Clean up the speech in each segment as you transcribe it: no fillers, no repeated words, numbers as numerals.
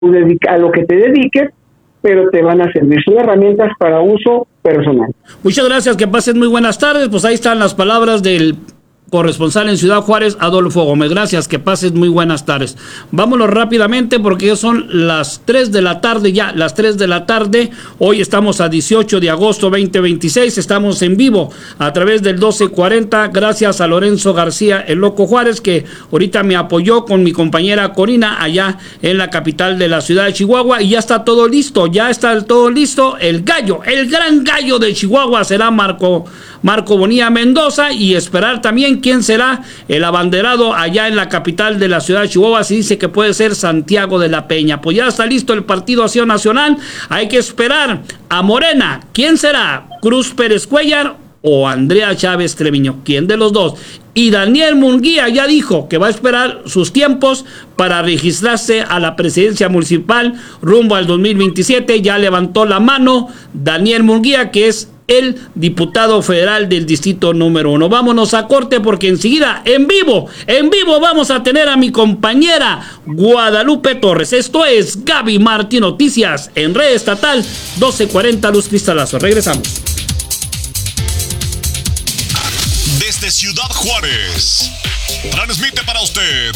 a lo que te dediques, pero te van a servir. Son herramientas para uso personal. Muchas gracias, que pasen muy buenas tardes. Pues ahí están las palabras del corresponsal en Ciudad Juárez, Adolfo Gómez. Gracias, que pases muy buenas tardes. Vámonos rápidamente porque ya son las 3 de la tarde, ya las 3 de la tarde. Hoy estamos a 18 de agosto 2026, estamos en vivo a través del 1240. Gracias a Lorenzo García, el Loco Juárez, que ahorita me apoyó con mi compañera Corina allá en la capital de la ciudad de Chihuahua, y ya está todo listo, El gallo, el gran gallo de Chihuahua será Marco Bonilla Mendoza, y esperar también quién será el abanderado allá en la capital de la ciudad de Chihuahua. Se dice que puede ser Santiago de la Peña. Pues ya está listo el Partido Acción Nacional. Hay que esperar a Morena. ¿Quién será? ¿Cruz Pérez Cuellar o Andrea Chávez Treviño? ¿Quién de los dos? Y Daniel Munguía ya dijo que va a esperar sus tiempos para registrarse a la presidencia municipal rumbo al 2027. Ya levantó la mano Daniel Munguía, que es el diputado federal del distrito número 1. Vámonos a corte porque enseguida, en vivo, vamos a tener a mi compañera Guadalupe Torres. Esto es Gaby Martín Noticias en Red Estatal 1240 Luz Cristalazo. Regresamos. Desde Ciudad Juárez, transmite para usted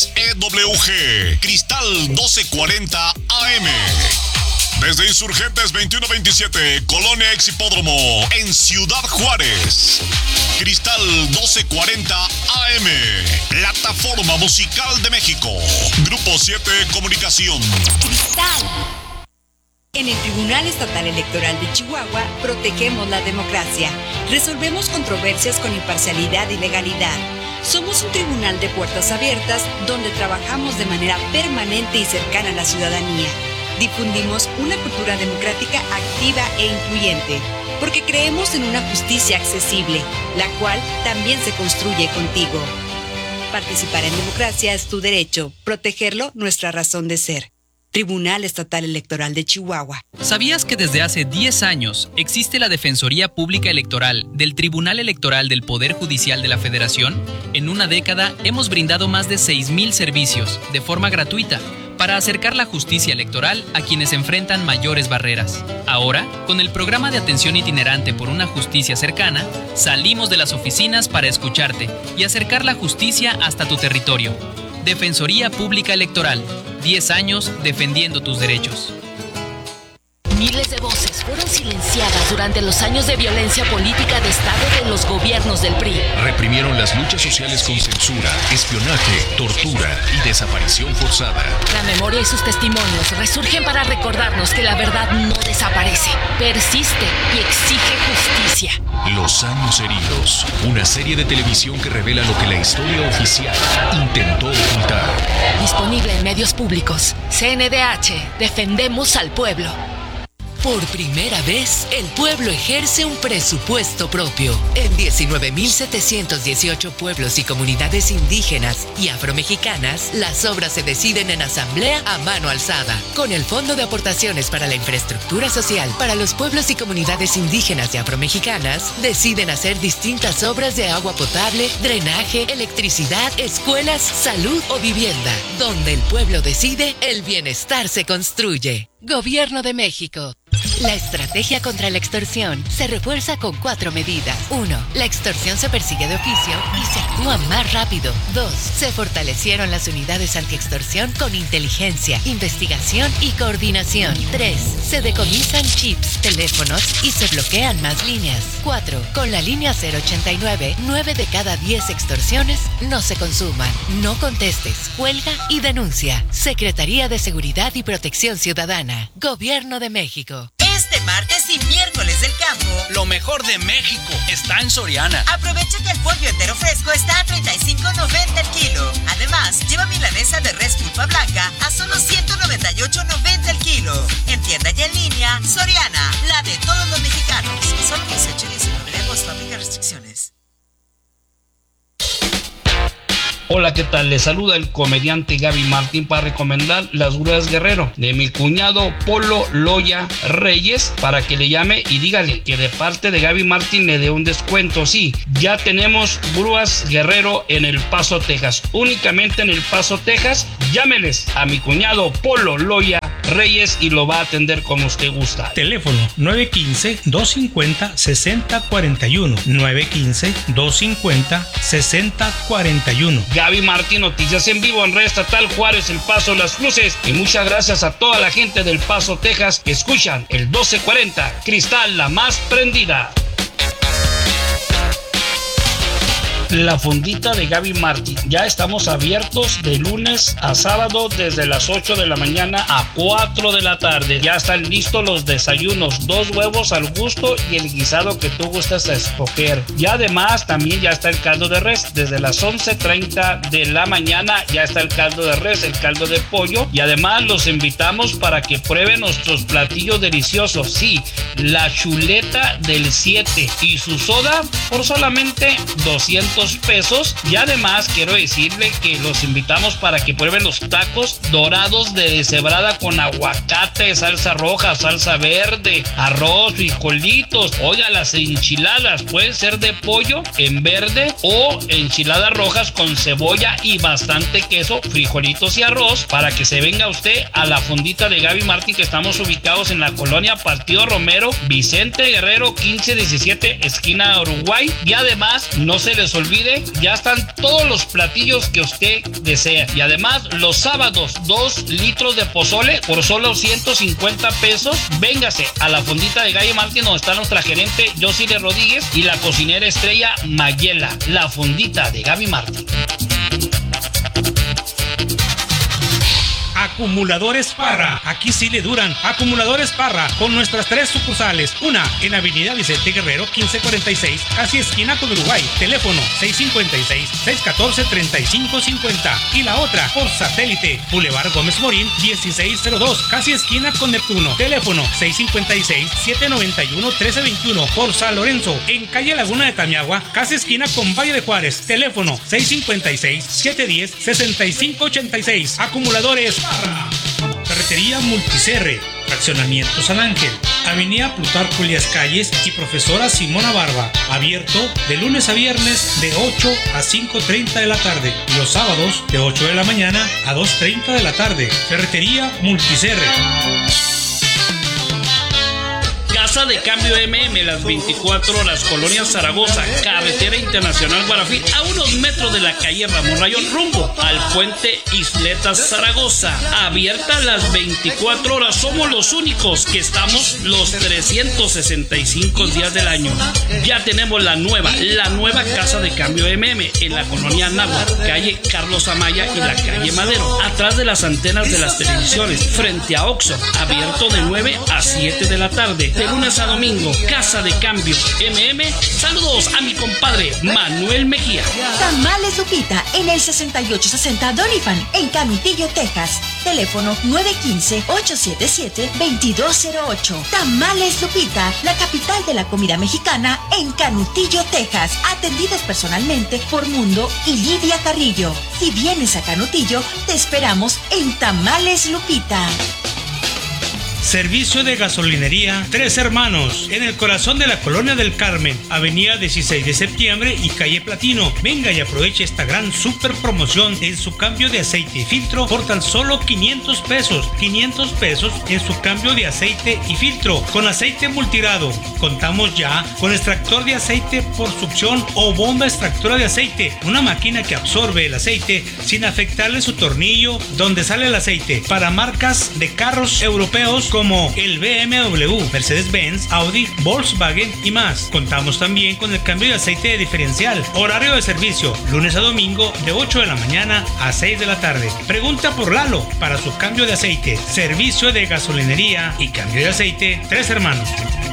XEWG Cristal 1240 AM. Desde Insurgentes 2127, Colonia Exhipódromo, en Ciudad Juárez. Cristal 1240 AM, Plataforma Musical de México. Grupo 7 Comunicación. Cristal. En el Tribunal Estatal Electoral de Chihuahua, protegemos la democracia. Resolvemos controversias con imparcialidad y legalidad. Somos un tribunal de puertas abiertas donde trabajamos de manera permanente y cercana a la ciudadanía. Difundimos una cultura democrática activa e incluyente, porque creemos en una justicia accesible, la cual también se construye contigo. Participar en democracia es tu derecho, protegerlo nuestra razón de ser. Tribunal Estatal Electoral de Chihuahua. ¿Sabías que desde hace 10 años existe la Defensoría Pública Electoral del Tribunal Electoral del Poder Judicial de la Federación? En una década hemos brindado más de 6,000 servicios de forma gratuita para acercar la justicia electoral a quienes enfrentan mayores barreras. Ahora, con el programa de atención itinerante por una justicia cercana, salimos de las oficinas para escucharte y acercar la justicia hasta tu territorio. Defensoría Pública Electoral, 10 años defendiendo tus derechos. Miles de voces fueron silenciadas durante los años de violencia política de Estado de los gobiernos del PRI. Reprimieron las luchas sociales con censura, espionaje, tortura y desaparición forzada. La memoria y sus testimonios resurgen para recordarnos que la verdad no desaparece, persiste y exige justicia. Los años heridos, una serie de televisión que revela lo que la historia oficial intentó ocultar. Disponible en medios públicos. CNDH, defendemos al pueblo. Por primera vez, el pueblo ejerce un presupuesto propio. En 19,718 pueblos y comunidades indígenas y afromexicanas, las obras se deciden en asamblea a mano alzada. Con el Fondo de Aportaciones para la Infraestructura Social para los pueblos y comunidades indígenas y afromexicanas, deciden hacer distintas obras de agua potable, drenaje, electricidad, escuelas, salud o vivienda. Donde el pueblo decide, el bienestar se construye. Gobierno de México. La estrategia contra la extorsión se refuerza con 4 medidas. 1. La extorsión se persigue de oficio y se actúa más rápido. 2. Se fortalecieron las unidades antiextorsión con inteligencia, investigación y coordinación. 3. Se decomisan chips, teléfonos y se bloquean más líneas. 4. Con la línea 089, 9 de cada 10 extorsiones no se consuman. No contestes, cuelga y denuncia. Secretaría de Seguridad y Protección Ciudadana. Gobierno de México. Este martes y miércoles del campo, lo mejor de México está en Soriana. Aprovecha que el pollo entero fresco está a $35.90 el kilo. Además, lleva milanesa de res pulpa blanca a solo $198.90 el kilo. En tienda y en línea, Soriana, la de todos los mexicanos. Solo 18 y 19 de agosto, aplica restricciones. Hola, ¿qué tal? Les saluda el comediante Gaby Martín para recomendar las grúas Guerrero de mi cuñado Polo Loya Reyes, para que le llame y dígale que de parte de Gaby Martín le dé un descuento. Sí, ya tenemos grúas Guerrero en El Paso, Texas. Únicamente en El Paso, Texas. Llámeles a mi cuñado Polo Loya Reyes y lo va a atender como usted gusta. Teléfono 915-250-6041. 915-250-6041. Gaby Martín, noticias en vivo en Red Estatal Juárez, El Paso, Las Cruces. Y muchas gracias a toda la gente del Paso, Texas, que escuchan el 1240 Cristal, la más prendida. La fondita de Gaby Martín. Ya estamos abiertos de lunes a sábado desde las 8 de la mañana a 4 de la tarde. Ya están listos los desayunos, 2 huevos al gusto y el guisado que tú gustas a escoger. Y además también ya está el caldo de res. Desde las 11:30 de la mañana ya está el caldo de res, el caldo de pollo. Y además los invitamos para que prueben nuestros platillos deliciosos. Sí, la chuleta del 7 y su soda por solamente 200 pesos. Y además quiero decirle que los invitamos para que prueben los tacos dorados de deshebrada con aguacate, salsa roja, salsa verde, arroz, frijolitos. Oiga, las enchiladas pueden ser de pollo en verde o enchiladas rojas con cebolla y bastante queso, frijolitos y arroz, para que se venga usted a la fondita de Gaby Martín, que estamos ubicados en la colonia Partido Romero, Vicente Guerrero 1517, esquina Uruguay. Y además no se les olvide, ya están todos los platillos que usted desea. Y además los sábados 2 litros de pozole por solo 150 pesos. Véngase a la fondita de Gaby Martín, donde está nuestra gerente Josile Rodríguez y la cocinera estrella Mayela. La fondita de Gaby Martín. Acumuladores Parra, aquí sí le duran. Acumuladores Parra, con nuestras 3 sucursales. Una en Avenida Vicente Guerrero 1546, casi esquina con Uruguay. Teléfono 656-614-3550. Y la otra por satélite, Boulevard Gómez Morín 1602, casi esquina con Neptuno. Teléfono 656-791-1321. Por San Lorenzo, en calle Laguna de Tamiagua, casi esquina con Valle de Juárez. Teléfono 656-710-6586. Acumuladores Ferretería Multicerre, Fraccionamiento San Ángel, Avenida Plutarco Elías Calles y Profesora Simona Barba. Abierto de lunes a viernes de 8 a 5:30 de la tarde y los sábados de 8 de la mañana a 2:30 de la tarde. Ferretería Multicerre. Casa de Cambio MM, las 24 horas, Colonia Zaragoza, Carretera Internacional Guarafí, a unos metros de la calle Ramón Rayón, rumbo al puente Isletas Zaragoza. Abierta las 24 horas, somos los únicos que estamos los 365 días del año. Ya tenemos la nueva Casa de Cambio MM en la Colonia Náhuatl, calle Carlos Amaya y la calle Madero, atrás de las antenas de las televisiones, frente a Oxxo, abierto de 9 a 7 de la tarde. De lunes a domingo, Casa de Cambio MM. Saludos a mi compadre Manuel Mejía. Tamales Lupita en el 6860 Doniphan en Canutillo, Texas. Teléfono 915-877-2208. Tamales Lupita, la capital de la comida mexicana en Canutillo, Texas. Atendidos personalmente por Mundo y Lidia Carrillo. Si vienes a Canutillo, te esperamos en Tamales Lupita. Servicio de gasolinería Tres Hermanos, en el corazón de la Colonia del Carmen, Avenida 16 de Septiembre y calle Platino. Venga y aproveche esta gran super promoción en su cambio de aceite y filtro por tan solo 500 pesos. 500 pesos en su cambio de aceite y filtro con aceite multigrado. Contamos ya con extractor de aceite por succión o bomba extractora de aceite, una máquina que absorbe el aceite sin afectarle su tornillo donde sale el aceite, para marcas de carros europeos como el BMW, Mercedes-Benz, Audi, Volkswagen y más. Contamos también con el cambio de aceite de diferencial. Horario de servicio, lunes a domingo de 8 de la mañana a 6 de la tarde. Pregunta por Lalo para su cambio de aceite. Servicio de gasolinería y cambio de aceite Tres Hermanos.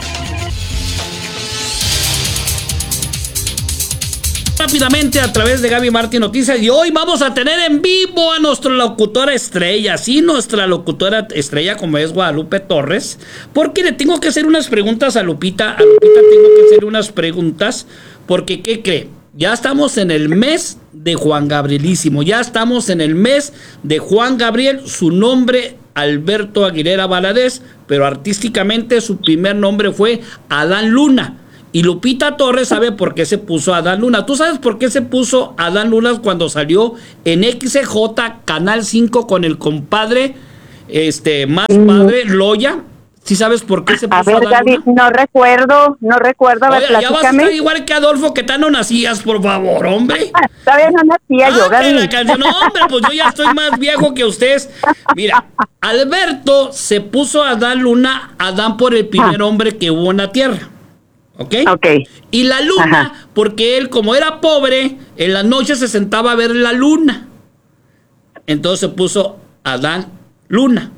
Rápidamente a través de Gaby Martín Noticias, y hoy vamos a tener en vivo a nuestra locutora estrella, sí, nuestra locutora estrella como es Guadalupe Torres, porque le tengo que hacer unas preguntas a Lupita. A Lupita tengo que hacer unas preguntas porque, ¿qué cree? Ya estamos en el mes de Juan Gabrielísimo. Ya estamos en el mes de Juan Gabriel, su nombre Alberto Aguilera Valadez, pero artísticamente su primer nombre fue Adán Luna. Y Lupita Torres sabe por qué se puso Adán Luna. ¿Tú sabes por qué se puso Adán Luna cuando salió en XJ Canal 5 con el compadre, más padre, Loya? ¿Sí sabes por qué se puso Adán Luna? Gaby, no recuerdo, Oye, ya vas a estar igual que Adolfo, que tal no nacías, por favor, hombre. Todavía no nacía yo, Gaby. La canción, no, hombre, pues yo ya estoy más viejo que ustedes. Mira, Alberto se puso Adán Luna, Adán por el primer hombre que hubo en la tierra. ¿Ok? Y la luna, porque él, como era pobre, en la noche se sentaba a ver la luna. Entonces se puso Adán Luna.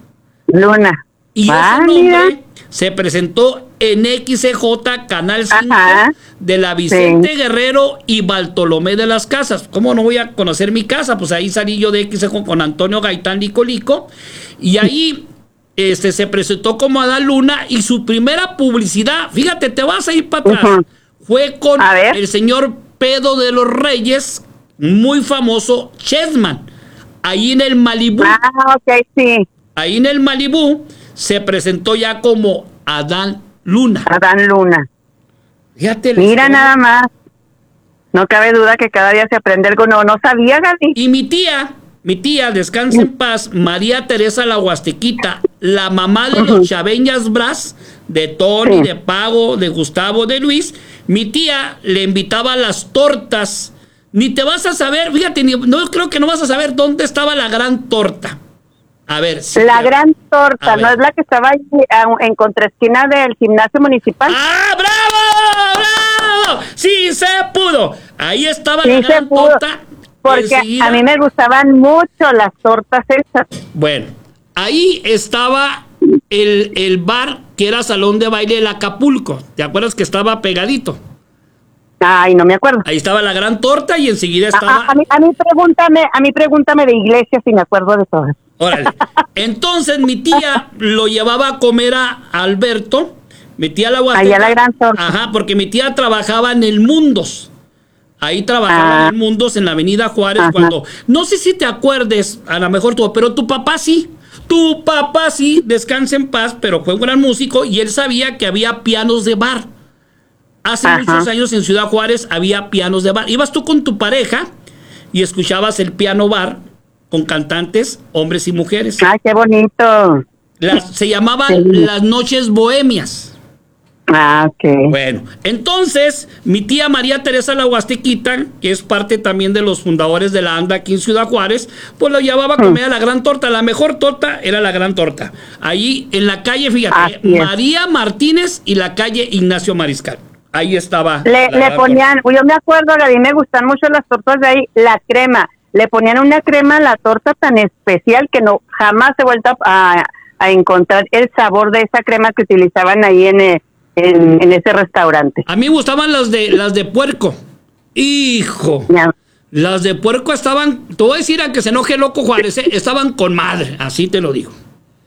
Y ese nombre se presentó en XJ Canal 5 de la Vicente Guerrero y Bartolomé de las Casas. ¿Cómo no voy a conocer mi casa? Pues ahí salí yo de XJ con Antonio Gaitán Lico. Y ahí se presentó como Adán Luna y su primera publicidad, fíjate, te vas a ir para atrás, fue con el señor Pedro de los Reyes, muy famoso, Chessman, ahí en el Malibú. Ahí en el Malibú se presentó ya como Adán Luna. Fíjate. Mira nada más. No cabe duda que cada día se aprende algo. No sabía, Gaby. Y mi tía, descansa en paz, María Teresa la Huastequita, la mamá de los Chaveñas Brás, de Tony, de Pago, de Gustavo, de Luis, mi tía le invitaba a las tortas. Ni te vas a saber, fíjate, no creo que no vas a saber dónde estaba la gran torta. A ver. La gran torta, ¿no es la que estaba ahí en contraesquina del gimnasio municipal? ¡Ah, bravo! ¡Sí se pudo! Ahí estaba la gran torta. Porque a mí me gustaban mucho las tortas esas. Bueno, ahí estaba el bar que era Salón de Baile del Acapulco. ¿Te acuerdas que estaba pegadito? Ay, no me acuerdo. Ahí estaba la gran torta y enseguida estaba... A mí pregúntame de iglesia si me acuerdo de todo. Órale. Entonces mi tía lo llevaba a comer a Alberto. Mi tía la Huasteca. Allá la gran torta. Ajá, porque mi tía trabajaba en el Mundos. Ahí trabajaba en el Mundos, en la Avenida Juárez, cuando... No sé si te acuerdes, a lo mejor tú, pero tu papá sí, descansa en paz, pero fue un gran músico y él sabía que había pianos de bar. Hace muchos años en Ciudad Juárez había pianos de bar. Ibas tú con tu pareja y escuchabas el piano bar con cantantes, hombres y mujeres. ¡Ay, qué bonito! Se llamaban Las Noches Bohemias. Bueno, entonces mi tía María Teresa la Huastequita, que es parte también de los fundadores de la ANDA aquí en Ciudad Juárez, pues lo llevaba a comer a la gran torta. La mejor torta era la gran torta. Allí en la calle, fíjate, María Martínez y la calle Ignacio Mariscal. Ahí estaba. Le ponían, yo me acuerdo, a mí me gustan mucho las tortas de ahí, la crema. Le ponían una crema a la torta tan especial que no jamás he vuelto a encontrar el sabor de esa crema que utilizaban ahí en ese restaurante. A mí me gustaban las de puerco. Hijo. Las de puerco estaban, te voy a decir a que se enoje loco Juárez, estaban con madre, así te lo digo.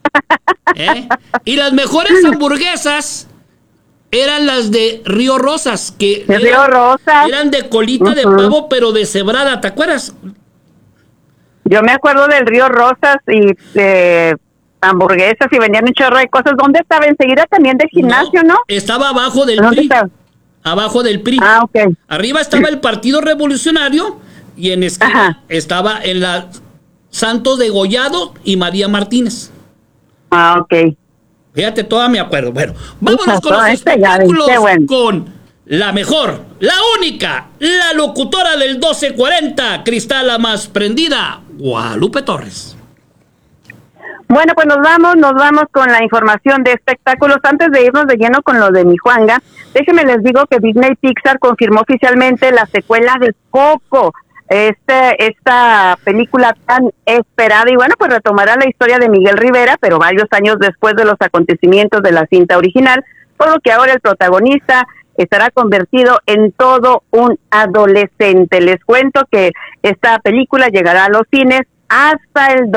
Y las mejores hamburguesas eran las de Río Rosas, que eran de colita de pavo, pero deshebrada, ¿te acuerdas? Yo me acuerdo del Río Rosas y hamburguesas y vendían un chorro de cosas. ¿Dónde estaba? Enseguida también del gimnasio, ¿no? Estaba abajo del PRI. Abajo del PRI. Arriba estaba el Partido Revolucionario y en esquina estaba en la Santos Degollado y María Martínez. Fíjate, toda me acuerdo. Bueno, vámonos con los espectáculos con la mejor, la única, la locutora del 1240, Cristal la más prendida, Guadalupe Torres. Bueno, pues nos vamos con la información de espectáculos. Antes de irnos de lleno con lo de mi Juanga, déjenme les digo que Disney Pixar confirmó oficialmente la secuela de Coco, esta película tan esperada, y bueno, pues retomará la historia de Miguel Rivera, pero varios años después de los acontecimientos de la cinta original, por lo que ahora el protagonista estará convertido en todo un adolescente. Les cuento que esta película llegará a los cines hasta el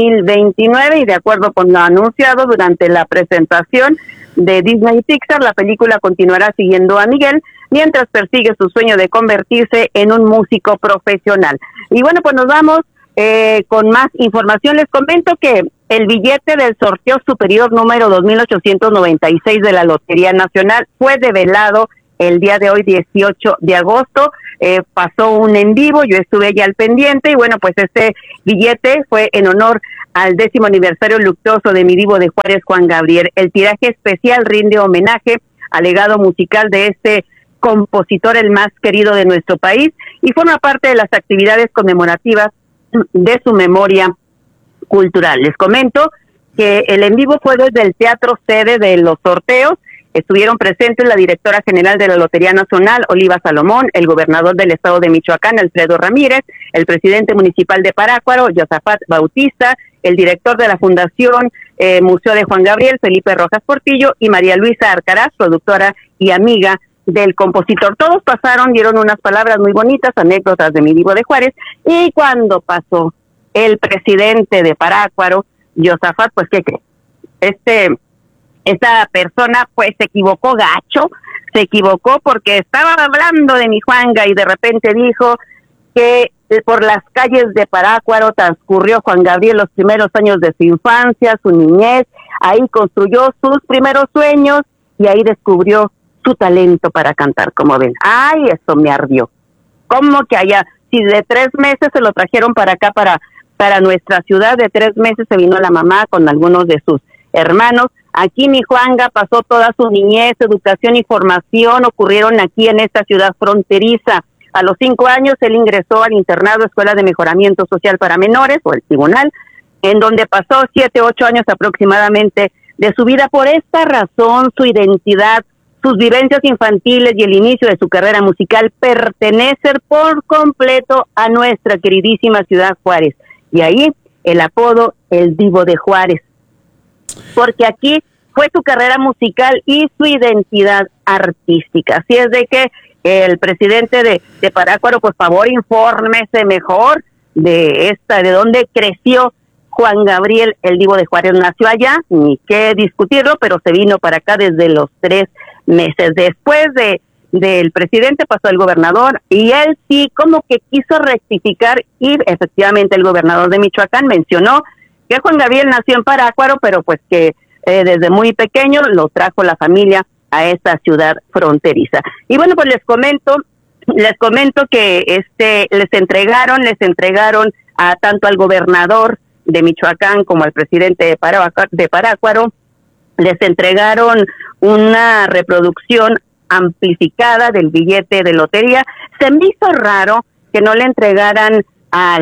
2029 y de acuerdo con lo anunciado durante la presentación de Disney y Pixar, la película continuará siguiendo a Miguel mientras persigue su sueño de convertirse en un músico profesional. Y bueno, pues nos vamos con más información. Les comento que el billete del sorteo superior número 2896 de la Lotería Nacional fue develado el día de hoy, 18 de agosto. Pasó un en vivo, yo estuve ya al pendiente y bueno, pues este billete fue en honor al 10º aniversario luctuoso de mi divo de Juárez, Juan Gabriel. El tiraje especial rinde homenaje al legado musical de este compositor, el más querido de nuestro país, y forma parte de las actividades conmemorativas de su memoria cultural. Les comento que el en vivo fue desde el teatro sede de los sorteos. Estuvieron presentes la directora general de la Lotería Nacional, Oliva Salomón, el gobernador del estado de Michoacán, Alfredo Ramírez, el presidente municipal de Parácuaro, Josafat Bautista, el director de la Fundación Museo de Juan Gabriel, Felipe Rojas Portillo, y María Luisa Arcaraz, productora y amiga del compositor. Todos pasaron, dieron unas palabras muy bonitas, anécdotas de mi divo de Juárez, y cuando pasó el presidente de Parácuaro, Josafat, pues ¿qué cree? Esta persona pues se equivocó gacho, se equivocó porque estaba hablando de mi Juanga y de repente dijo que por las calles de Parácuaro transcurrió Juan Gabriel los primeros años de su infancia, su niñez, ahí construyó sus primeros sueños y ahí descubrió su talento para cantar, como ven. Ay, eso me ardió. ¿Cómo que allá? Si de 3 meses se lo trajeron para acá, para nuestra ciudad, de 3 meses se vino la mamá con algunos de sus hermanos. Aquí mi Juanga pasó toda su niñez, educación y formación, ocurrieron aquí en esta ciudad fronteriza. A los 5 años él ingresó al internado Escuela de Mejoramiento Social para Menores, o el Tribunal, en donde pasó 7, 8 años aproximadamente de su vida. Por esta razón, su identidad, sus vivencias infantiles y el inicio de su carrera musical pertenecen por completo a nuestra queridísima ciudad Juárez. Y ahí el apodo, el Divo de Juárez, porque aquí fue su carrera musical y su identidad artística. Así es de que el presidente de Parácuaro, por favor, infórmese mejor de dónde creció Juan Gabriel, el Divo de Juárez. Nació allá, ni qué discutirlo, pero se vino para acá desde los 3 meses. Después del presidente pasó el gobernador y él sí como que quiso rectificar y efectivamente el gobernador de Michoacán mencionó que Juan Gabriel nació en Parácuaro, pero pues que desde muy pequeño lo trajo la familia a esta ciudad fronteriza. Y bueno, pues les comento que les entregaron a tanto al gobernador de Michoacán como al presidente de Parácuaro, les entregaron una reproducción amplificada del billete de lotería. Se me hizo raro que no le entregaran a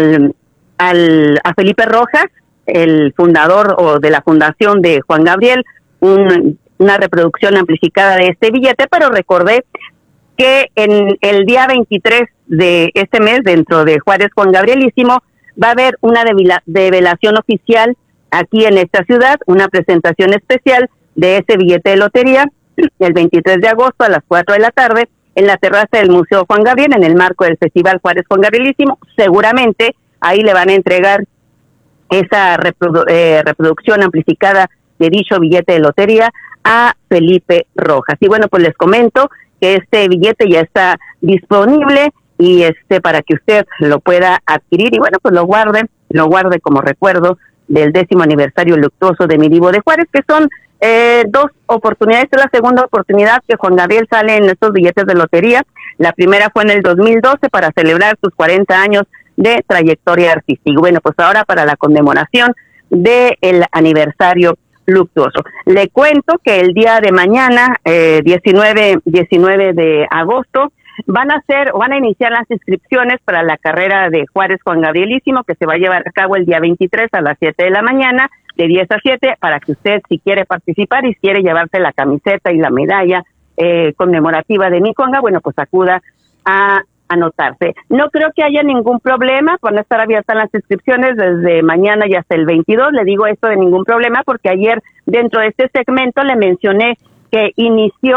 Felipe Rojas, el fundador o de la fundación de Juan Gabriel, una reproducción amplificada de este billete, pero recordé que en el día 23 de este mes, dentro de Juárez Juan Gabrielísimo, va a haber una develación oficial aquí en esta ciudad, una presentación especial de ese billete de lotería, el 23 de agosto a las 4 de la tarde, en la terraza del Museo Juan Gabriel, en el marco del Festival Juárez Juan Gabrielísimo. Seguramente ahí le van a entregar esa reproducción amplificada de dicho billete de lotería a Felipe Rojas. Y bueno, pues les comento que este billete ya está disponible y para que usted lo pueda adquirir y bueno, pues lo guarde como recuerdo del 10º aniversario luctuoso de mi Divo de Juárez, que son 2 oportunidades. Es la segunda oportunidad que Juan Gabriel sale en estos billetes de lotería. La primera fue en el 2012 para celebrar sus 40 años de trayectoria artística. Bueno, pues ahora para la conmemoración del aniversario luctuoso. Le cuento que el día de mañana, 19 de agosto, van a iniciar las inscripciones para la carrera de Juárez Juan Gabrielísimo, que se va a llevar a cabo el día 23 a las 7 de la mañana, de 10 a 7, para que usted, si quiere participar y quiere llevarse la camiseta y la medalla conmemorativa de mi Juanga, bueno, pues acuda a anotarse. No creo que haya ningún problema, van a estar abiertas las inscripciones desde mañana y hasta el 22, le digo esto de ningún problema porque ayer dentro de este segmento le mencioné que inició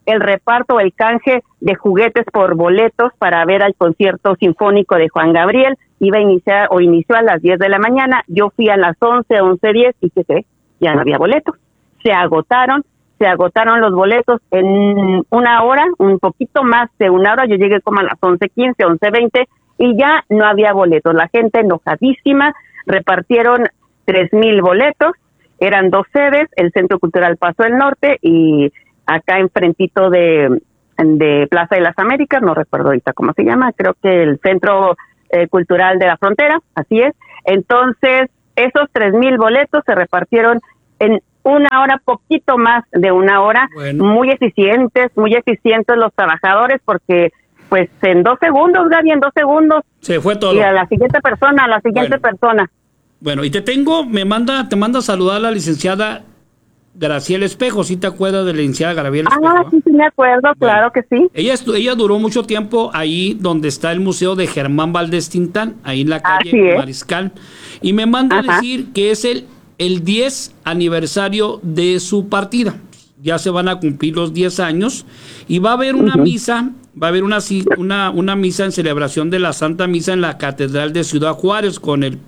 el reparto, el canje de juguetes por boletos para ver al concierto sinfónico de Juan Gabriel. Inició a las 10 de la mañana, yo fui a las 11:10 y ¿qué crees? Ya no había boletos. Se agotaron los boletos en una hora, un poquito más de una hora. Yo llegué como a las 11:15, 11:20 y ya no había boletos. La gente enojadísima, repartieron 3,000 boletos, eran 2 sedes, el Centro Cultural Paso del Norte y acá enfrentito de Plaza de las Américas, no recuerdo ahorita cómo se llama, creo que el Centro Cultural de la Frontera, así es. Entonces, esos 3,000 boletos se repartieron en una hora, poquito más de una hora. Bueno. Muy eficientes los trabajadores, porque pues en 2 segundos, Gaby, en 2 segundos. Se fue todo. Y a la siguiente persona, persona. Bueno, y te manda a saludar a la licenciada Graciela Espejo. ¿Sí te acuerdas de la licenciada Graciela Espejo? Sí me acuerdo, bueno, claro que sí. Ella duró mucho tiempo ahí donde está el museo de Germán Valdés Tintán, ahí en la calle Mariscal. Y me manda a decir que es el 10 aniversario de su partida. Ya se van a cumplir los 10 años y va a haber una misa, va a haber una misa en celebración de la Santa Misa en la Catedral de Ciudad Juárez con el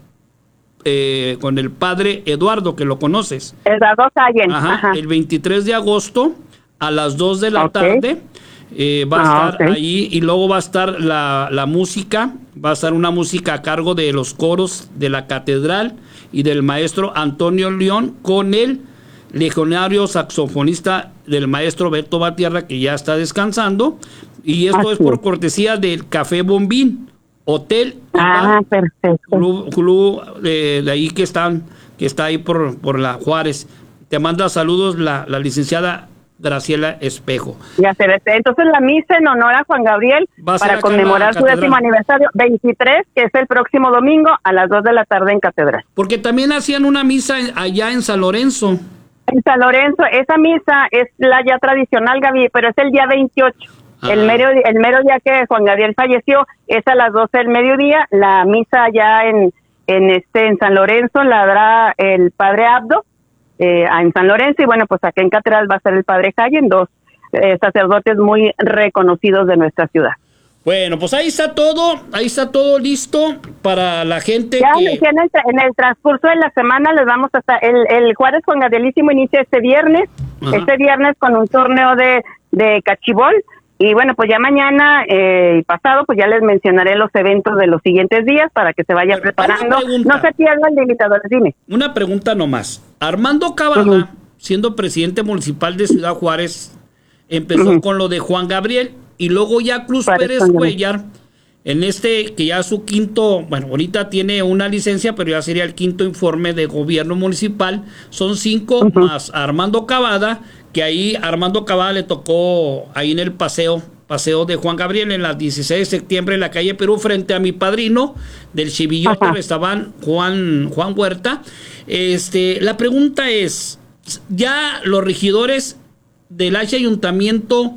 padre Eduardo, que lo conoces. Eduardo Callen. El 23 de agosto a las 2 de la tarde va a estar ahí, y luego va a estar la música, va a estar una música a cargo de los coros de la catedral y del maestro Antonio León con el legionario saxofonista del maestro Beto Batierra, que ya está descansando, y esto es por cortesía del Café Bombín, hotel, perfecto. Club de ahí que está ahí por la Juárez. Te manda saludos la licenciada Graciela Espejo. Ya se ve. Entonces la misa en honor a Juan Gabriel para conmemorar su 10º aniversario, 23, que es el próximo domingo a las 2 de la tarde en Catedral. Porque también hacían una misa allá en San Lorenzo. En San Lorenzo, esa misa es la ya tradicional, Gaby, pero es el día 28. El mero día que Juan Gabriel falleció es a las 12 del mediodía. La misa ya en San Lorenzo la dará el padre Abdo, en San Lorenzo, y bueno, pues acá en Catedral va a ser el padre Callen, 2 sacerdotes muy reconocidos de nuestra ciudad. Bueno, pues ahí está todo listo para la gente. Ya en el transcurso de la semana les vamos a estar, el Juárez Juan Gabrielísimo inicia este viernes con un torneo de cachibol. Y bueno, pues ya mañana y pasado, pues ya les mencionaré los eventos de los siguientes días para que se vayan preparando. No se pierdan de invitadores, dime. Una pregunta nomás. Armando Cavada, siendo presidente municipal de Ciudad Juárez, empezó con lo de Juan Gabriel, y luego ya Cruz Pérez Cuellar, en que ya su quinto, bueno, ahorita tiene una licencia, pero ya sería el quinto informe de gobierno municipal. Son 5 más Armando Cavada, que ahí Armando Cavada le tocó ahí en el paseo de Juan Gabriel en la 16 de septiembre en la calle Perú, frente a mi padrino del Chivillote, estaban Juan Huerta. La pregunta es, ya los regidores del ayuntamiento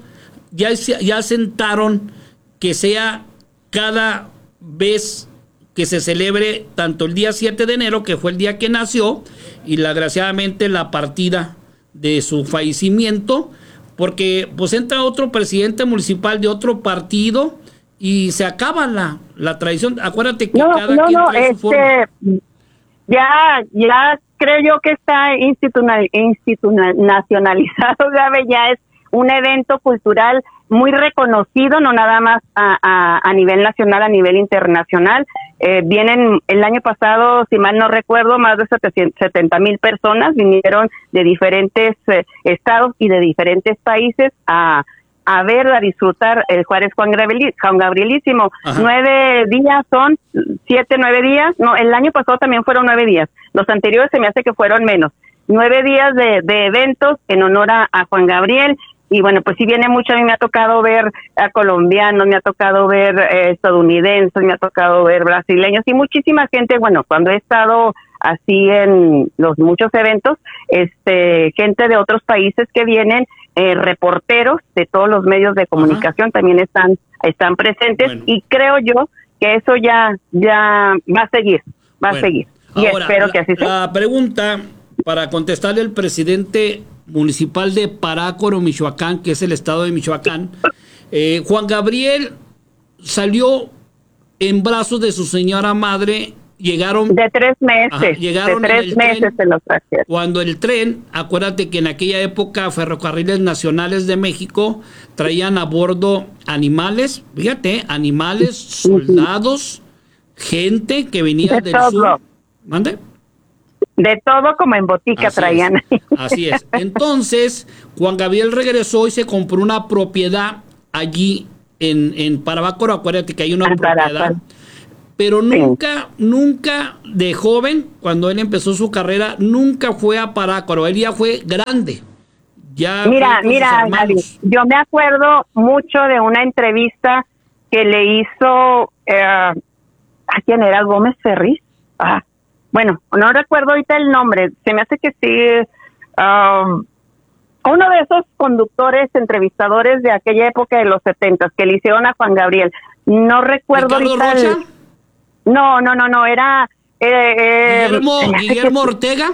ya sentaron que sea cada vez que se celebre tanto el día 7 de enero, que fue el día que nació, y desgraciadamente la partida de su fallecimiento, porque pues entra otro presidente municipal de otro partido y se acaba la tradición. Acuérdate que cada quien trae su forma. Ya creo yo que está institucionalizado, ya es un evento cultural muy reconocido, no nada más a nivel nacional, a nivel internacional. Vienen el año pasado, si mal no recuerdo, más de 70,000 personas vinieron de diferentes estados y de diferentes países a disfrutar el Juárez Juan Gabrielísimo. 9 días son, 7, 9 días. No, el año pasado también fueron 9 días. Los anteriores se me hace que fueron menos. 9 días de eventos en honor a Juan Gabriel. Y bueno, pues sí viene mucho. A mí me ha tocado ver a colombianos, me ha tocado ver estadounidenses, me ha tocado ver brasileños y muchísima gente. Bueno, cuando he estado así en los muchos eventos, gente de otros países que vienen, reporteros de todos los medios de comunicación también están presentes. Bueno. Y creo yo que eso ya va a seguir, a seguir. Y ahora, espero que así sea. La pregunta para contestarle al presidente municipal de Parácuaro, Michoacán, que es el estado de Michoacán, Juan Gabriel salió en brazos de su señora madre. Llegaron de 3 meses. Llegaron de 3 meses se los trajeron. Cuando el tren, acuérdate que en aquella época Ferrocarriles Nacionales de México traían a bordo animales, fíjate, animales, soldados, gente que venía del sur. ¿Mande? De todo como en botica traían. Así es. Entonces, Juan Gabriel regresó y se compró una propiedad allí en Parácuaro. Acuérdate que hay una propiedad. Pero nunca de joven, cuando él empezó su carrera, nunca fue a Parácuaro. Él ya fue grande. Ya mira, Gaby, yo me acuerdo mucho de una entrevista que le hizo ¿a quién era? Gómez Ferriz. Bueno, no recuerdo ahorita el nombre. Se me hace que sí. Uno de esos conductores, entrevistadores de aquella época de los 70s que le hicieron a Juan Gabriel. No recuerdo ahorita. ¿Rocha? No, era Guillermo Ortega.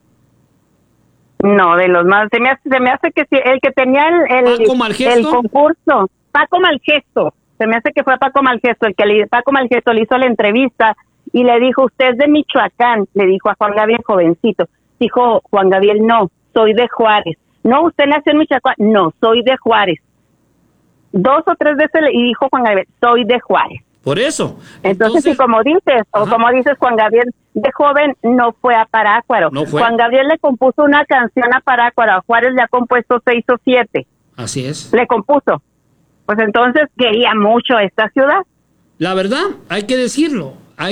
No, de los más, se me hace que sí, el que tenía el concurso, Paco Malgesto. Se me hace que fue Paco Malgesto, Paco Malgesto le hizo la entrevista y le dijo, usted es de Michoacán, le dijo a Juan Gabriel, jovencito. Dijo Juan Gabriel, no, soy de Juárez. No, usted nació en Michoacán. No, soy de Juárez. 2 o 3 veces y dijo Juan Gabriel, soy de Juárez. Por eso. Entonces, y como dices, Juan Gabriel, de joven no fue a Parácuaro. No fue. Juan Gabriel le compuso una canción a Parácuaro, a Juárez le ha compuesto 6 o 7. Así es. Le compuso. Pues entonces quería mucho esta ciudad. La verdad, hay que decirlo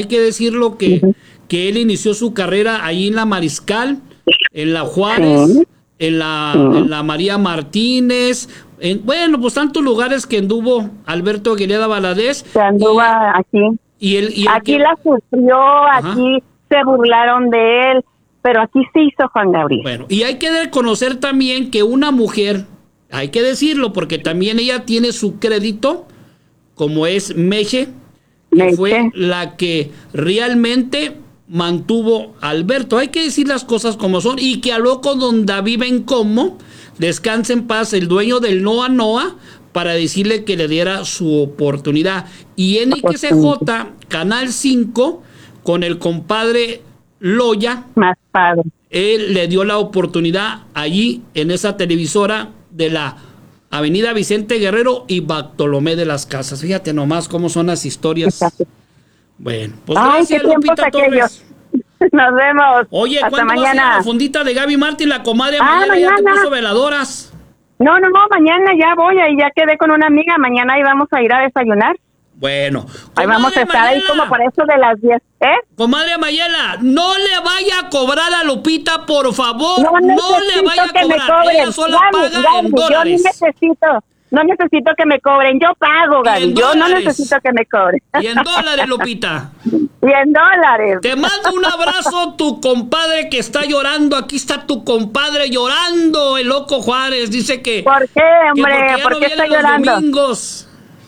que él inició su carrera ahí en la Mariscal, en la Juárez, en la María Martínez, bueno, pues tantos lugares que anduvo Alberto Aguilera Valadez. Se anduvo aquí. Aquí la sufrió, aquí se burlaron de él, pero aquí se hizo Juan Gabriel. Bueno, y hay que reconocer también que una mujer, hay que decirlo, porque también ella tiene su crédito, como es Meche, que fue la que realmente mantuvo a Alberto. Hay que decir las cosas como son, y que a loco don David Bencomo, descanse en paz, el dueño del Noa Noa, para decirle que le diera su oportunidad. Y en XCJ, Canal 5, con el compadre Loya, más padre, él le dio la oportunidad allí en esa televisora de la Avenida Vicente Guerrero y Bartolomé de las Casas. Fíjate nomás cómo son las historias. Exacto. Bueno, pues gracias, Lupita Torres. Nos vemos. Oye, hasta mañana. Vas a ir a la fondita de Gaby Martín? La comadre mañana ya te puso veladoras. No, mañana ya voy, ahí ya quedé con una amiga, mañana ahí vamos a ir a desayunar. Bueno. Ahí vamos a estar ahí como por eso de las 10, Comadre Mayela, no le vaya a cobrar a Lupita, por favor, no le vaya a cobrar, ella solo paga en dólares. No necesito que me cobren, yo pago, Gaby, yo no necesito que me cobren. Y en dólares, Lupita. Y en dólares. Te mando un abrazo, tu compadre que está llorando, aquí está tu compadre llorando, el loco Juárez, dice que... ¿Por qué, hombre? ¿Por qué está llorando? Los domingos.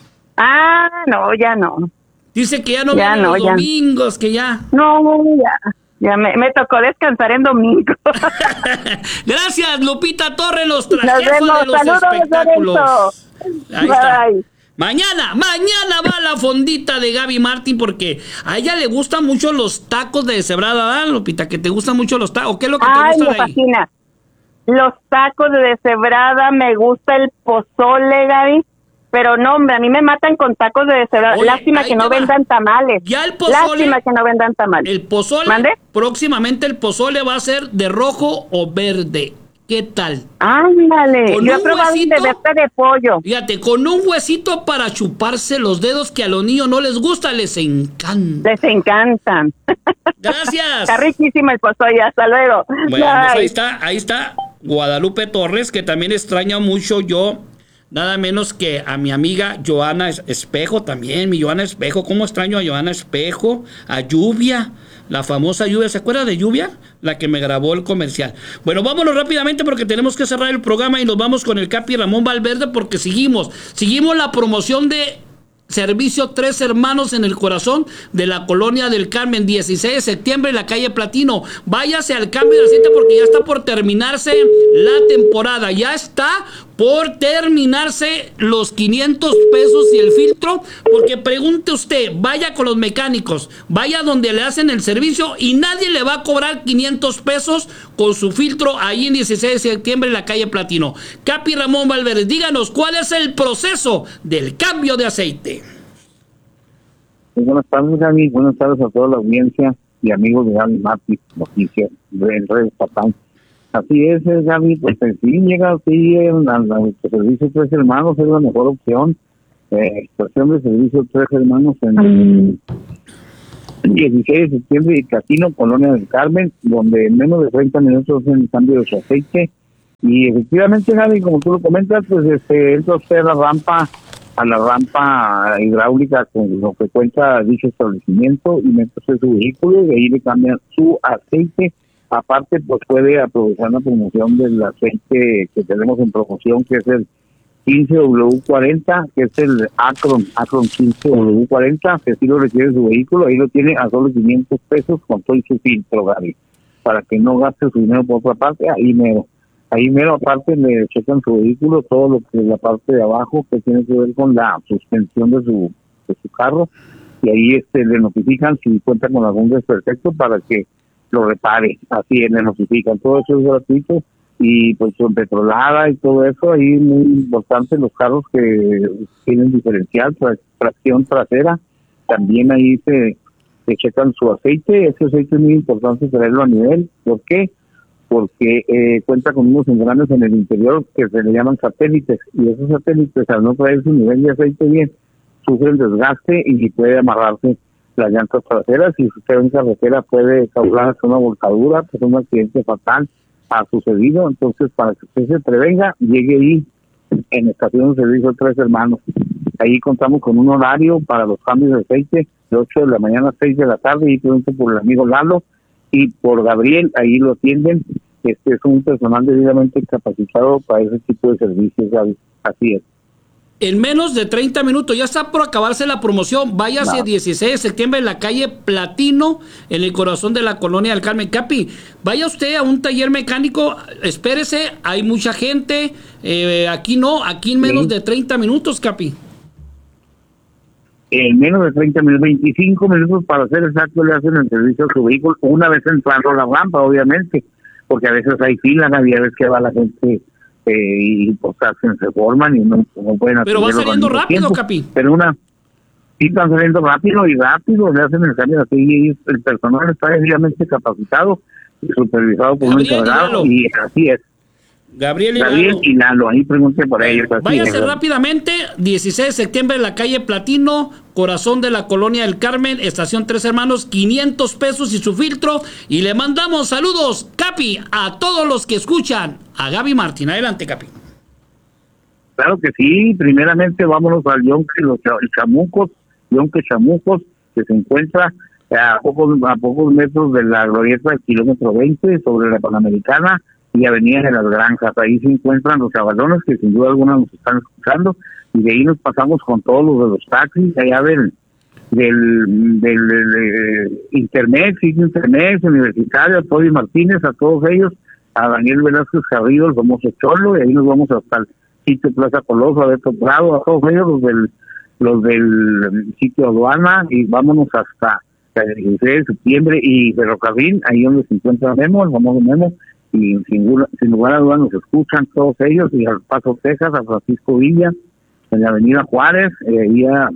No, ya no. Dice que ya no viene los domingos, que ya... No, ya me tocó descansar en domingo. Gracias, Lupita Torres, los trajeros de los espectáculos. Ahí está. Mañana va la fondita de Gaby Martín, porque a ella le gustan mucho los tacos de deshebrada, ¿verdad, Lupita? Que te gustan mucho los tacos. ¿Qué es lo que te gusta de ahí? Me fascina. Los tacos de deshebrada, me gusta el pozole, Gaby. Pero no, hombre, a mí me matan con tacos de deshebrada. Lástima que no vendan tamales. Ya el pozole. Lástima que no vendan tamales. El pozole. ¿Mande? Próximamente el pozole va a ser de rojo o verde. ¿Qué tal? Ándale. Yo he probado de verde de pollo. Fíjate, con un huesito para chuparse los dedos, que a los niños no les gusta, les encanta. Les encantan. Gracias. Está riquísimo el pozole. Hasta luego. Bueno, pues ahí está Guadalupe Torres, que también extraña mucho yo. Nada menos que a mi amiga Joana Espejo también, mi Joana Espejo. ¿Cómo extraño a Joana Espejo? A Lluvia, la famosa Lluvia. ¿Se acuerda de Lluvia? La que me grabó el comercial. Bueno, vámonos rápidamente porque tenemos que cerrar el programa y nos vamos con el Capi Ramón Valverde, porque seguimos la promoción de Servicio Tres Hermanos en el corazón de la Colonia del Carmen, 16 de septiembre en la calle Platino. Váyase al cambio de aceite porque ya está por terminarse la temporada. Ya está por terminarse los 500 pesos y el filtro. Porque pregunte usted, vaya con los mecánicos, vaya donde le hacen el servicio y nadie le va a cobrar 500 pesos con su filtro ahí en 16 de septiembre en la calle Platino. Capi Ramón Valverde, díganos cuál es el proceso del cambio de aceite. Buenas tardes, Gaby. Buenas tardes a toda la audiencia y amigos de Gaby Márquez, noticias de Redes Patán. Así es, Gaby, pues sí, llega así al servicio Tres Hermanos, es la mejor opción. Estación de servicio Tres Hermanos en 16 de septiembre y Casino, Colonia del Carmen, donde en menos de 30 minutos hacen el cambio de su aceite. Y efectivamente, Gaby, como tú lo comentas, pues entra usted a la rampa hidráulica con lo que cuenta dicho establecimiento y mete su vehículo y ahí le cambian su aceite. Aparte, pues puede aprovechar la promoción del aceite que tenemos en promoción, que es el 15W40, que es el Acron 15W40, que si lo requiere su vehículo, ahí lo tiene a solo 500 pesos con todo su filtro, Gaby, para que no gaste su dinero por otra parte, ahí mero aparte le checan su vehículo, todo lo que es la parte de abajo que tiene que ver con la suspensión de su carro, y ahí le notifican si cuenta con algún desperfecto para que lo repare, así le notifican, todo eso es gratuito. Y pues con petrolada y todo eso, ahí muy importante los carros que tienen diferencial, tracción trasera, también ahí se checan su aceite. Ese aceite es muy importante traerlo a nivel. ¿Por qué? Porque cuenta con unos engranes en el interior que se le llaman satélites, y esos satélites, al no traer su nivel de aceite bien, sufren desgaste y puede amarrarse las llantas traseras, y si usted en carretera puede causar una volcadura, pues un accidente fatal ha sucedido. Entonces, para que usted se prevenga, llegue ahí en estación de servicio Tres Hermanos. Ahí contamos con un horario para los cambios de aceite de 8 de la mañana a 6 de la tarde, y pregunto por el amigo Lalo y por Gabriel, ahí lo atienden. Es un personal debidamente capacitado para ese tipo de servicios, Gaby. Así es. En menos de 30 minutos, ya está por acabarse la promoción. Váyase 16 de septiembre en la calle Platino, en el corazón de la Colonia del Carmen. Capi, vaya usted a un taller mecánico, espérese, hay mucha gente, aquí en menos de 30 minutos, Capi. En menos de 30 minutos, 25 minutos para ser exacto, le hacen el servicio a su vehículo, una vez entrando a la rampa, obviamente, porque a veces hay filas, a veces que va la gente y pues se forman y no pueden hacer. Pero va saliendo rápido, Capi. Pero sí están saliendo rápido, le hacen el cambio así, y el personal está debidamente capacitado y supervisado por un encargado, y así es. Gabriel y Lalo, ahí pregunte por ellos. Váyase rápidamente, 16 de septiembre en la calle Platino, corazón de la Colonia del Carmen, estación Tres Hermanos, 500 pesos y su filtro, y le mandamos saludos, Capi, a todos los que escuchan a Gaby Martín. Adelante, Capi. Claro que sí, primeramente vámonos al Yonque Chamucos, que se encuentra a pocos metros de la glorieta del kilómetro 20 sobre la Panamericana y Avenida de las Granjas. Ahí se encuentran los chavalones que sin duda alguna nos están escuchando, y de ahí nos pasamos con todos los de los taxis, allá del Intermex, Universitario, a Toby Martínez, a todos ellos, a Daniel Velázquez Carrillo, el famoso Cholo, y ahí nos vamos hasta el sitio Plaza Coloso, a Beto Prado, a todos ellos, los del sitio Aduana, y vámonos hasta el 16 de septiembre y Ferrocarril, ahí donde se encuentra Memo, el famoso Memo, y sin lugar a dudas nos escuchan todos ellos, y al Paso, Texas, a Francisco Villa, en la Avenida Juárez, y a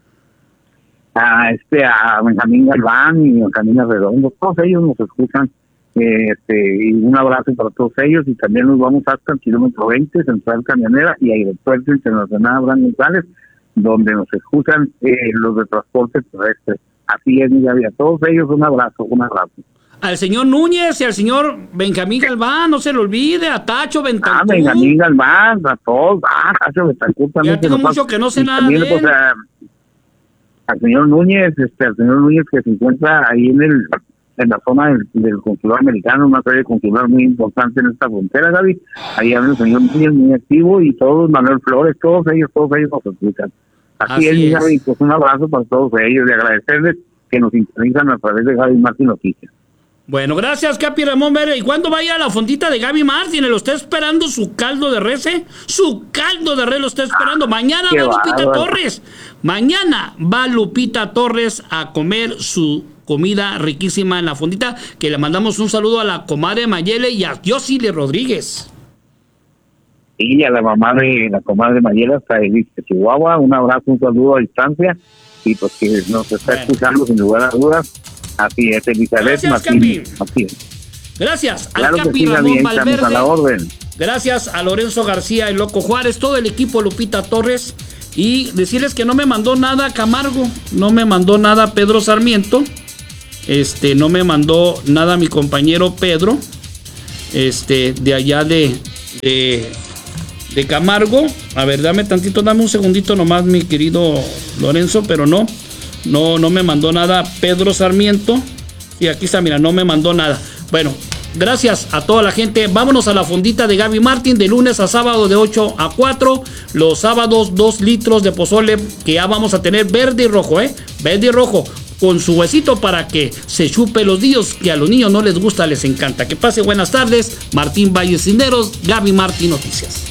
Benjamín Galván y a Camina Redondo, todos ellos nos escuchan, y un abrazo para todos ellos, y también nos vamos hasta el kilómetro 20, Central Camionera y Aeropuerto Internacional Abraham González, donde nos escuchan los de transporte terrestre. Así es, mi Gaby, a todos ellos un abrazo. Al señor Núñez y al señor Benjamín Galván, no se lo olvide, a Tacho Bentancur. Benjamín Galván, a todos, Tacho Bentancur también. Ya tengo mucho que no sé nada de él. Pues, al señor Núñez, que se encuentra ahí en la zona del consulado americano, una serie consular muy importante en esta frontera, Gaby. Ahí habla el señor Núñez muy activo, y todos, Manuel Flores, todos ellos nos escuchan. Así es, Gaby, pues un abrazo para todos ellos y agradecerles que nos sintonizan a través de Gaby Martín Noticias. Bueno, gracias, Capi Ramón Vera. ¿Y cuándo vaya a la fondita de Gaby Martín? ¿Lo está esperando su caldo de res? Su caldo de res lo está esperando. Mañana va Lupita Torres. Mañana va Lupita Torres a comer su comida riquísima en la fondita, que le mandamos un saludo a la comadre Mayele y a Yosile Rodríguez. Y a la mamá de la comadre Mayela hasta de Chihuahua, un abrazo, un saludo a distancia, y pues que nos está escuchando sin lugar a dudas. Así es, Elizabeth Martín. Gracias claro al Capi sí, Ramón Valverde. A la orden. Gracias a Lorenzo García, el Loco Juárez, todo el equipo Lupita Torres. Y decirles que no me mandó nada Camargo, no me mandó nada Pedro Sarmiento, no me mandó nada mi compañero Pedro, de allá de Camargo. A ver, dame un segundito nomás, mi querido Lorenzo, pero no me mandó nada Pedro Sarmiento. Y aquí está, mira, no me mandó nada. Bueno, gracias a toda la gente. Vámonos a la fondita de Gaby Martín de lunes a sábado de 8 a 4. Los sábados 2 litros de pozole que ya vamos a tener verde y rojo, verde y rojo, con su huesito para que se chupe los días, que a los niños no les gusta, les encanta. Que pase buenas tardes. Martín Valles Cisneros, Gaby Martín Noticias.